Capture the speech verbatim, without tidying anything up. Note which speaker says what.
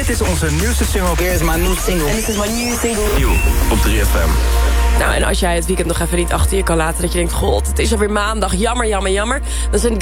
Speaker 1: Dit is onze nieuwste single.
Speaker 2: Here is my new single. And this is my new single.
Speaker 1: Nieuw op drie F M.
Speaker 3: Nou, en als jij het weekend nog even niet achter je kan laten... dat je denkt, god, het is alweer maandag, jammer, jammer, jammer... dan zijn